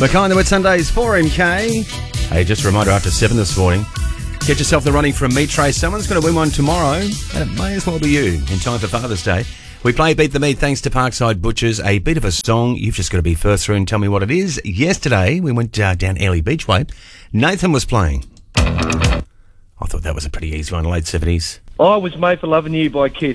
McKinnon with Sundays 4MK. Hey, just a reminder after 7 this morning, get yourself the running from Meat Tray. Someone's going to win one tomorrow, and it may as well be you in time for Father's Day. We play Beat the Meat thanks to Parkside Butchers. A bit of a song. You've just got to be first through and tell me what it is. Yesterday, we went down Airlie Beachway. Nathan was playing. I thought that was a pretty easy one, late 70s. I Was Made for Loving You by Kiss.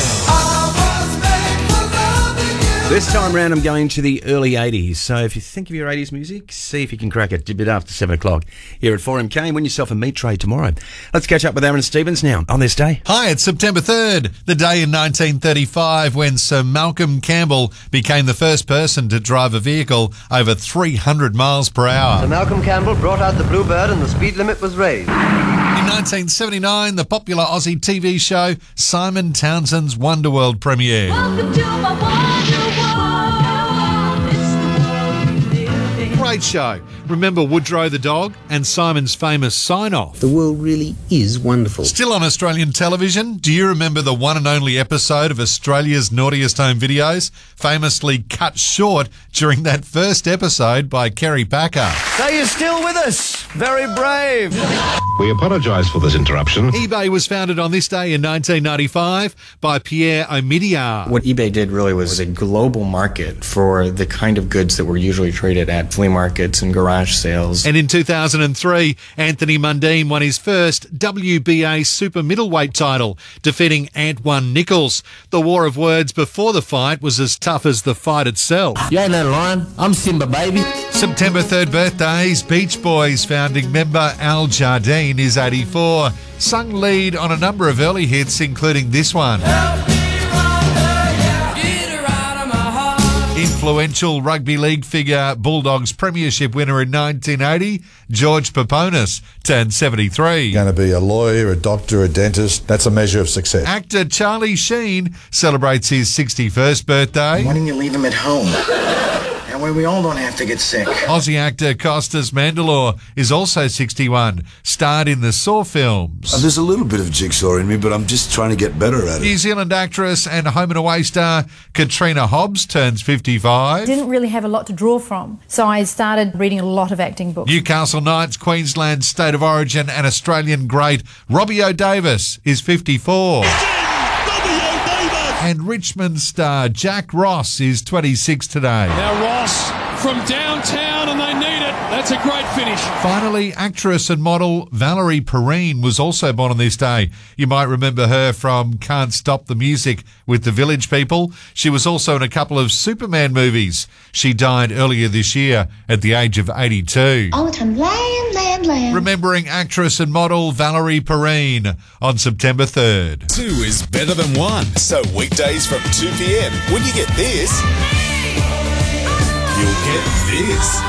This time round, I'm going to the early 80s. So if you think of your 80s music, see if you can crack it a bit after 7 o'clock here at 4MK. Win yourself a meat tray tomorrow. Let's catch up with Aaron Stevens now on this day. Hi, it's September 3rd, the day in 1935 when Sir Malcolm Campbell became the first person to drive a vehicle over 300 miles per hour. Sir Malcolm Campbell brought out the Bluebird and the speed limit was raised. In 1979, the popular Aussie TV show Simon Townsend's Wonderworld premiered. Welcome to my Wonderworld. It's the world we live in. Great show. Remember Woodrow the dog and Simon's famous sign-off? The world really is wonderful. Still on Australian television, do you remember the one and only episode of Australia's Naughtiest Home Videos, famously cut short during that first episode by Kerry Packer? So you're still with us? Very brave. We apologise for this interruption. eBay was founded on this day in 1995 by Pierre Omidyar. What eBay did really was a global market for the kind of goods that were usually traded at flea markets and garage sales. And in 2003, Anthony Mundine won his first WBA super middleweight title, defeating Antwan Nichols. The war of words before the fight was as tough as the fight itself. You ain't no lion. I'm Simba, baby. September 3rd birthdays, Beach Boys founding member Al Jardine is 84. Sung lead on a number of early hits, including this one. Influential rugby league figure, Bulldogs premiership winner in 1980, George Peponis, turned 73. Going to be a lawyer, a doctor, a dentist. That's a measure of success. Actor Charlie Sheen celebrates his 61st birthday. Why don't you leave him at home? That way we all don't have to get sick. Aussie actor Costas Mandylor is also 61, starred in the Saw films. There's a little bit of jigsaw in me, but I'm just trying to get better at it. New Zealand actress and Home and Away star Katrina Hobbs turns 55. Didn't really have a lot to draw from, so I started reading a lot of acting books. Newcastle Knights, Queensland State of Origin and Australian great Robbie O'Davis is 54. And Richmond star Jack Ross is 26 today. Now Ross from downtown and they need it. That's a great finish. Finally, actress and model Valerie Perrine was also born on this day. You might remember her from Can't Stop the Music with the Village People. She was also in a couple of Superman movies. She died earlier this year at the age of 82. All the time, land. Remembering actress and model Valerie Perrine on September 3rd. 2 is better than 1. So weekdays from 2 p.m. When you get this, you'll get this.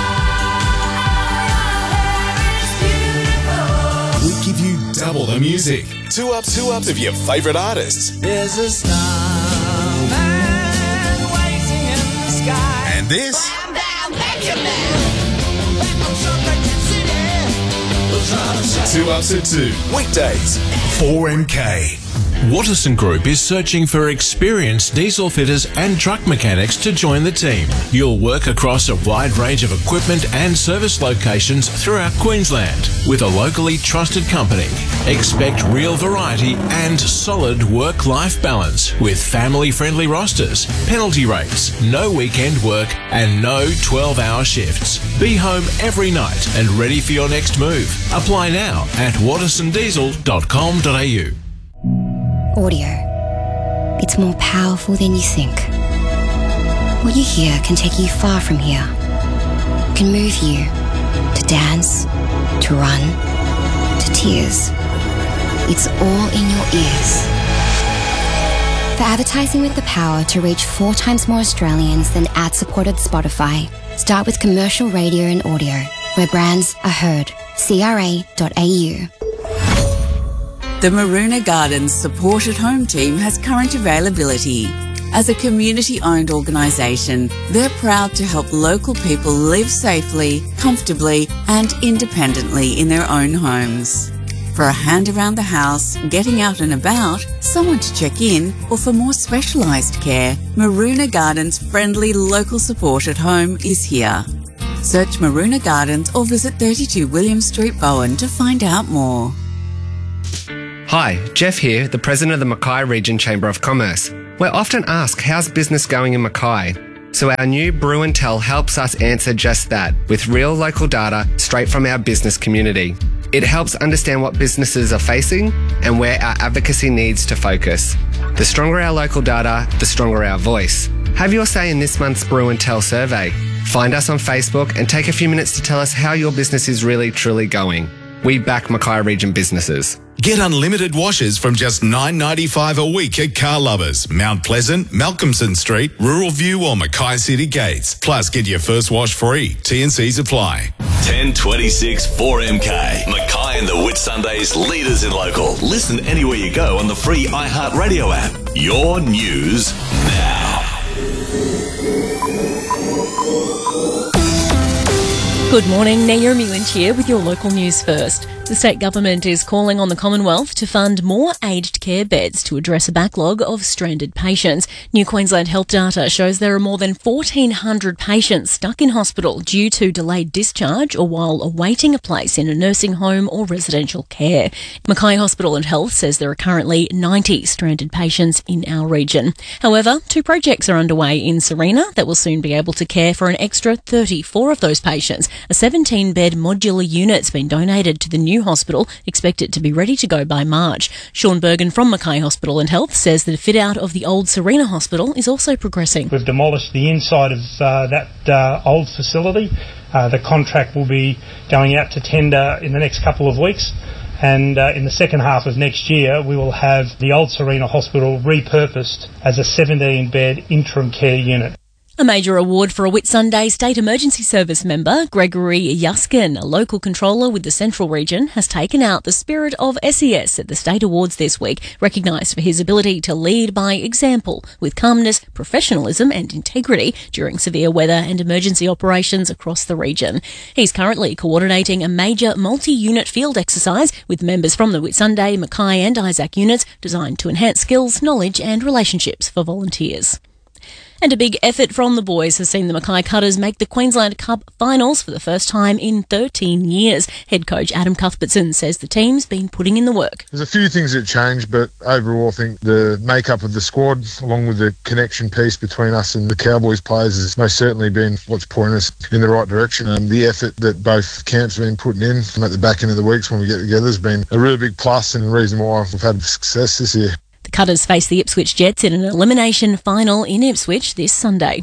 We give you double the music. 2 ups of your favourite artists. There's a starman waiting in the sky. And this. Bam, bam, Benjamin. Back from Salt Lake City. 2 ups at 2. Weekdays. 4MK. Watterson Group is searching for experienced diesel fitters and truck mechanics to join the team. You'll work across a wide range of equipment and service locations throughout Queensland with a locally trusted company. Expect real variety and solid work-life balance with family-friendly rosters, penalty rates, no weekend work and no 12-hour shifts. Be home every night and ready for your next move. Apply now at wattersondiesel.com.au. Audio. It's more powerful than you think. What you hear can take you far from here. It can move you to dance, to run, to tears. It's all in your ears. For advertising with the power to reach 4 times more Australians than ad-supported Spotify, start with commercial radio and audio, where brands are heard. CRA.au. The Maroona Gardens Support at Home team has current availability. As a community-owned organisation, they're proud to help local people live safely, comfortably and independently in their own homes. For a hand around the house, getting out and about, someone to check in, or for more specialised care, Maroona Gardens' friendly local support at home is here. Search Maroona Gardens or visit 32 William Street, Bowen to find out more. Hi, Jeff here, the President of the Mackay Region Chamber of Commerce. We're often asked, how's business going in Mackay? So our new Brew and Tell helps us answer just that with real local data straight from our business community. It helps understand what businesses are facing and where our advocacy needs to focus. The stronger our local data, the stronger our voice. Have your say in this month's Brew and Tell survey. Find us on Facebook and take a few minutes to tell us how your business is really, truly going. We back Mackay Region businesses. Get unlimited washes from just $9.95 a week at Car Lovers, Mount Pleasant, Malcolmson Street, Rural View or Mackay City Gates. Plus, get your first wash free. T&Cs apply. 1026 4MK. Mackay and the Whitsundays, leaders in local. Listen anywhere you go on the free iHeartRadio app. Your news now. Good morning, Naomi Lynch here with your local news first. The state government is calling on the Commonwealth to fund more aged care beds to address a backlog of stranded patients. New Queensland Health data shows there are more than 1,400 patients stuck in hospital due to delayed discharge or while awaiting a place in a nursing home or residential care. Mackay Hospital and Health says there are currently 90 stranded patients in our region. However, 2 projects are underway in Serena that will soon be able to care for an extra 34 of those patients. A 17-bed modular unit's been donated to the new hospital, expected to be ready to go by March. Sean Bergen from Mackay Hospital and Health says the fit-out of the old Serena Hospital is also progressing. We've demolished the inside of that old facility. The contract will be going out to tender in the next couple of weeks. And in the second half of next year, we will have the old Serena Hospital repurposed as a 17-bed interim care unit. A major award for a Whitsunday State Emergency Service member, Gregory Yuskin, a local controller with the Central Region, has taken out the Spirit of SES at the State Awards this week, recognised for his ability to lead by example with calmness, professionalism and integrity during severe weather and emergency operations across the region. He's currently coordinating a major multi-unit field exercise with members from the Whitsunday, Mackay and Isaac units designed to enhance skills, knowledge and relationships for volunteers. And a big effort from the boys has seen the Mackay Cutters make the Queensland Cup finals for the first time in 13 years. Head coach Adam Cuthbertson says the team's been putting in the work. There's a few things that changed, but overall I think the makeup of the squad, along with the connection piece between us and the Cowboys players, has most certainly been what's pointing us in the right direction. The effort that both camps have been putting in at the back end of the weeks when we get together has been a really big plus and a reason why we've had success this year. The Cutters face the Ipswich Jets in an elimination final in Ipswich this Sunday.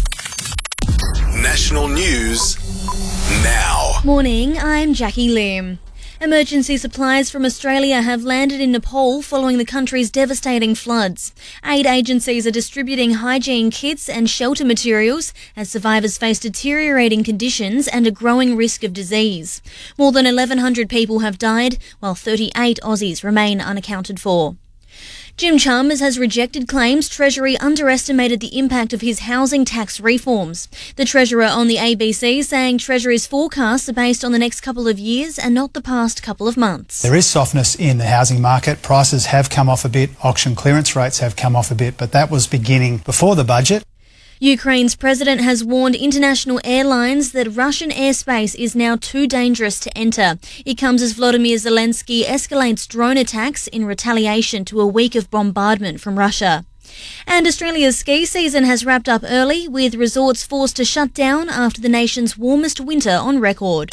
National news now. Morning, I'm Jackie Lim. Emergency supplies from Australia have landed in Nepal following the country's devastating floods. Aid agencies are distributing hygiene kits and shelter materials as survivors face deteriorating conditions and a growing risk of disease. More than 1,100 people have died, while 38 Aussies remain unaccounted for. Jim Chalmers has rejected claims Treasury underestimated the impact of his housing tax reforms. The Treasurer on the ABC saying Treasury's forecasts are based on the next couple of years and not the past couple of months. There is softness in the housing market. Prices have come off a bit, auction clearance rates have come off a bit, but that was beginning before the budget. Ukraine's president has warned international airlines that Russian airspace is now too dangerous to enter. It comes as Volodymyr Zelensky escalates drone attacks in retaliation to a week of bombardment from Russia. And Australia's ski season has wrapped up early, with resorts forced to shut down after the nation's warmest winter on record.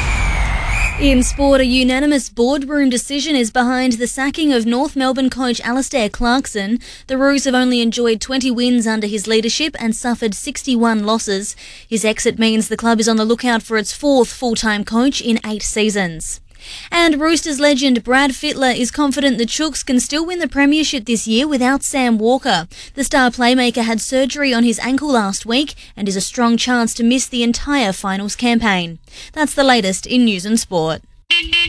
In sport, a unanimous boardroom decision is behind the sacking of North Melbourne coach Alastair Clarkson. The Roos have only enjoyed 20 wins under his leadership and suffered 61 losses. His exit means the club is on the lookout for its 4th full-time coach in 8 seasons. And Roosters legend Brad Fittler is confident the Chooks can still win the premiership this year without Sam Walker. The star playmaker had surgery on his ankle last week and is a strong chance to miss the entire finals campaign. That's the latest in news and sport.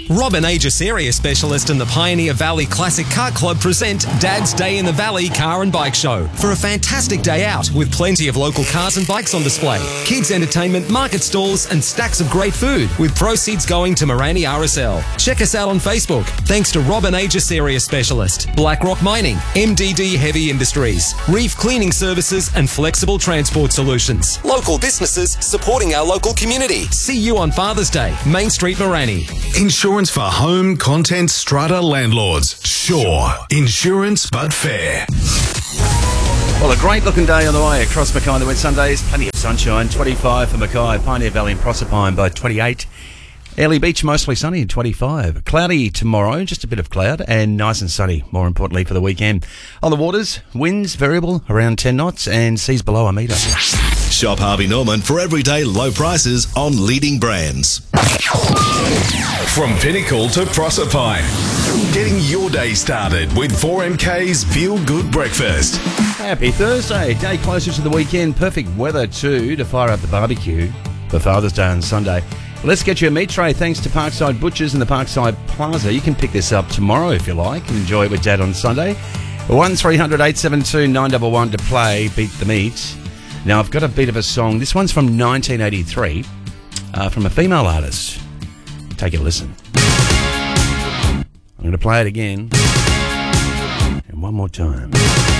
Robin Aegis Area Specialist and the Pioneer Valley Classic Car Club present Dad's Day in the Valley Car and Bike Show for a fantastic day out with plenty of local cars and bikes on display, kids entertainment, market stalls and stacks of great food with proceeds going to Morani RSL. Check us out on Facebook. Thanks to Robin Aegis Area Specialist, BlackRock Mining, MDD Heavy Industries, Reef Cleaning Services and Flexible Transport Solutions. Local businesses supporting our local community. See you on Father's Day, Main Street, Morani. Insurance for home, content, strata landlords. Sure. Insurance but fair. Well, a great looking day on the way across Mackay on the Whitsundays. Plenty of sunshine. 25 for Mackay, Pioneer Valley and Proserpine by 28. Airlie Beach mostly sunny, 25. Cloudy tomorrow, just a bit of cloud, and nice and sunny, more importantly, for the weekend. On the waters, winds variable around 10 knots and seas below a metre. Shop Harvey Norman for everyday low prices on leading brands. From Pinnacle to Proserpine, getting your day started with 4MK's Feel Good Breakfast. Happy Thursday, day closer to the weekend. Perfect weather too to fire up the barbecue for Father's Day on Sunday. Let's get you a meat tray thanks to Parkside Butchers and the Parkside Plaza. You can pick this up tomorrow if you like and enjoy it with Dad on Sunday. 1300 872 911 to play Beat the Meat. Now, I've got a bit of a song. This one's from 1983 from a female artist. Take a listen. I'm going to play it again. And one more time.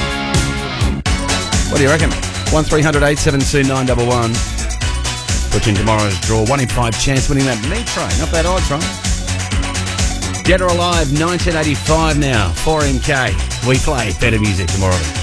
What do you reckon? 1300 872 911. Put in tomorrow's draw. 1 in 5 chance winning that meat tray. Not bad odds, right? Dead or Alive, 1985 now. 4MK. We play better music tomorrow.